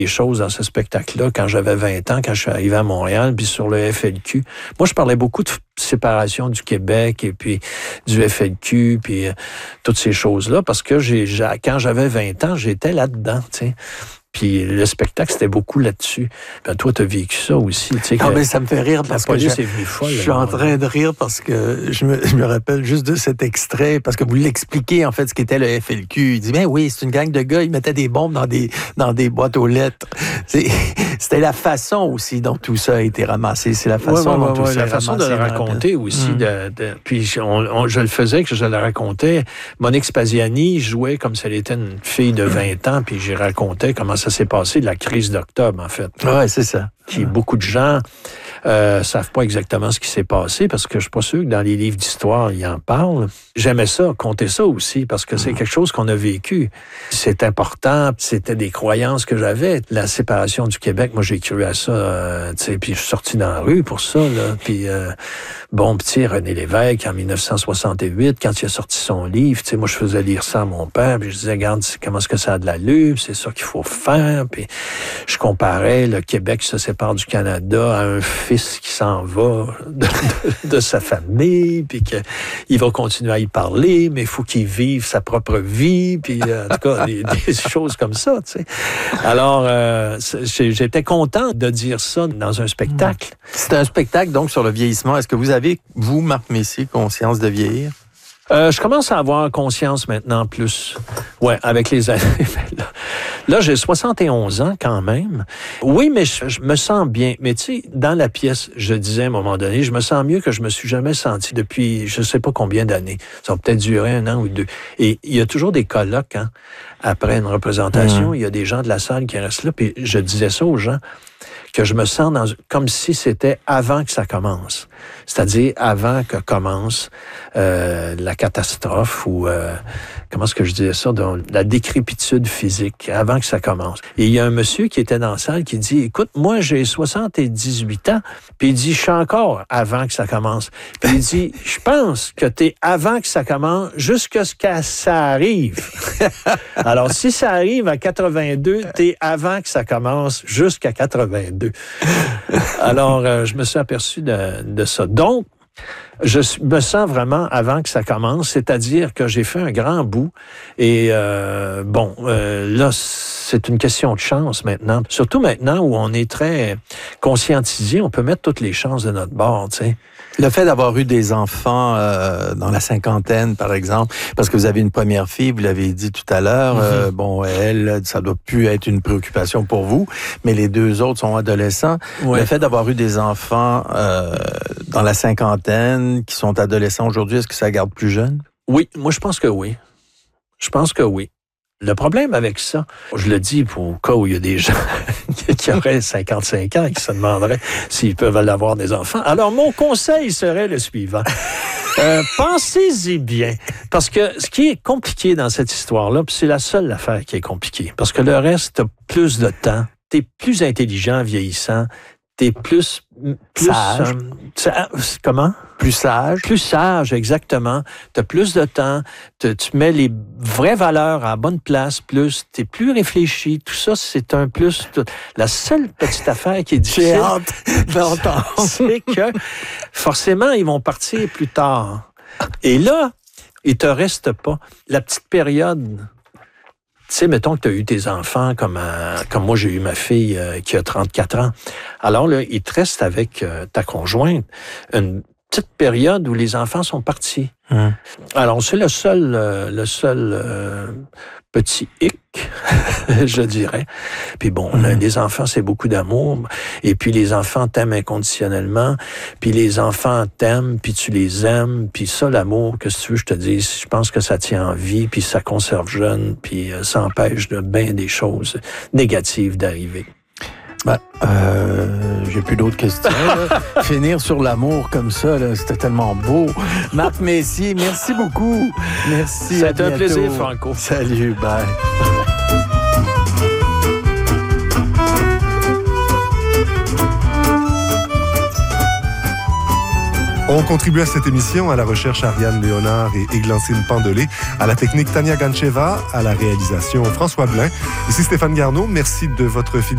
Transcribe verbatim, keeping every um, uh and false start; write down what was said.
des choses dans ce spectacle-là quand j'avais vingt ans, quand je suis arrivé à Montréal, puis sur le F L Q. Moi, je parlais beaucoup de séparation du Québec et puis du F L Q, puis euh, toutes ces choses-là, parce que j'ai, j'ai, quand j'avais vingt ans, j'étais là-dedans, tu sais. Puis le spectacle, c'était beaucoup là-dessus. Ben, toi, tu as vécu ça aussi. Tu sais, non, mais ça me fait rire parce que je, folle, je suis en train de rire parce que je me, je me rappelle juste de cet extrait, parce que vous l'expliquez, en fait, ce qu'était le F L Q. Il dit, ben oui, c'est une gang de gars, ils mettaient des bombes dans des, dans des boîtes aux lettres. C'est, c'était la façon aussi dont tout ça a été ramassé. C'est la façon ouais, ouais, dont tout ouais, ça la a été façon de le raconter aussi. Mmh. De, de, puis on, on, je le faisais, que je le racontais. Monique Spaziani jouait comme si elle était une fille de vingt ans, puis j'y racontais comment ça s'est passé, la crise d'octobre, en fait. Oui, c'est ça. Puis beaucoup de gens euh, savent pas exactement ce qui s'est passé, parce que je suis pas sûr que dans les livres d'histoire, ils en parlent. J'aimais ça, compter ça aussi, parce que c'est quelque chose qu'on a vécu. C'est important, c'était des croyances que j'avais. La séparation du Québec, moi, j'ai cru à ça, euh, tu sais, puis je suis sorti dans la rue pour ça, là. Puis, euh, bon, petit René Lévesque, en dix-neuf cent soixante-huit, quand il a sorti son livre, tu sais, moi, je faisais lire ça à mon père, puis je disais, regarde, comment est-ce que ça a de l'allure, c'est ça qu'il faut faire, puis je comparais le Québec se sépare du Canada à un fils qui s'en va de, de, de sa famille, puis qu'il va continuer à y parler, mais il faut qu'il vive sa propre vie, puis euh, en tout cas, des, des choses comme ça, tu sais. Alors, euh, j'étais content de dire ça dans un spectacle. C'est un spectacle, donc, sur le vieillissement. Est-ce que vous avez, vous, Marc Messier, conscience de vieillir? Euh, je commence à avoir conscience maintenant plus. Ouais, avec les années. Là, là, j'ai soixante et onze ans quand même. Oui, mais je, je me sens bien. Mais tu sais, dans la pièce, je disais à un moment donné, je me sens mieux que je me suis jamais senti depuis je sais pas combien d'années. Ça va peut-être durer un an ou deux. Et il y a toujours des colloques, hein, après une représentation. Mmh. Il y a des gens de la salle qui restent là. Puis je disais ça aux gens, que je me sens dans, comme si c'était avant que ça commence. C'est-à-dire avant que commence euh, la catastrophe ou, euh, comment est-ce que je disais ça, dans la décrépitude physique, avant que ça commence. Et il y a un monsieur qui était dans la salle qui dit, écoute, moi j'ai soixante-dix-huit ans, puis il dit, je suis encore avant que ça commence. Puis il dit, je pense que t'es avant que ça commence jusqu'à ce que ça arrive. Alors, si ça arrive à quatre-vingt-deux, t'es avant que ça commence jusqu'à quatre-vingt-deux. Alors, euh, je me suis aperçu de, de ça. Donc, je me sens vraiment avant que ça commence, c'est-à-dire que j'ai fait un grand bout et euh, bon, euh, là, c'est une question de chance maintenant. Surtout maintenant où on est très conscientisé, on peut mettre toutes les chances de notre bord, tu sais. Le fait d'avoir eu des enfants euh, dans la cinquantaine, par exemple, parce que vous avez une première fille, vous l'avez dit tout à l'heure, mm-hmm. euh, bon, elle, ça doit plus être une préoccupation pour vous, mais les deux autres sont adolescents. Ouais. Le fait d'avoir eu des enfants euh, dans la cinquantaine, qui sont adolescents aujourd'hui, est-ce que ça garde plus jeune? Oui, moi je pense que oui. Je pense que oui. Le problème avec ça, je le dis pour le cas où il y a des gens qui auraient cinquante-cinq ans et qui se demanderaient s'ils peuvent avoir des enfants. Alors, mon conseil serait le suivant. Euh, pensez-y bien. Parce que ce qui est compliqué dans cette histoire-là, c'est la seule affaire qui est compliquée. Parce que le reste, t'as plus de temps, t'es plus intelligent vieillissant, t'es plus... plus sage. Euh, comment? Plus sage. Plus sage, exactement. T'as plus de temps, tu mets les vraies valeurs à la bonne place, plus, t'es plus réfléchi. Tout ça, c'est un plus. Tout. La seule petite affaire qui est difficile, j'ai hâte d'entendre, c'est que forcément, ils vont partir plus tard. Et là, il te reste pas. La petite période... Tu sais, mettons que tu as eu tes enfants comme, euh, comme moi, j'ai eu ma fille euh, qui a trente-quatre ans. Alors là, il te reste avec euh, ta conjointe une petite période où les enfants sont partis. Hum. Alors, c'est le seul, euh, le seul euh, petit hic, je dirais. Puis bon, hum. là, les enfants, c'est beaucoup d'amour. Et puis les enfants t'aiment inconditionnellement. Puis les enfants t'aiment, puis tu les aimes. Puis ça, l'amour, que si tu veux, je te dis, je pense que ça tient en vie, puis ça conserve jeune, puis euh, ça empêche de bien des choses négatives d'arriver. Ben, euh, j'ai plus d'autres questions. Finir sur l'amour comme ça, là, c'était tellement beau. Marc Messier, merci beaucoup. Merci. C'était un plaisir, Franco. Salut, bye. On contribue à cette émission à la recherche Ariane Léonard et Églantine Pandelé, à la technique Tania Gancheva, à la réalisation François Blin. Ici Stéphane Garneau, merci de votre fidélité.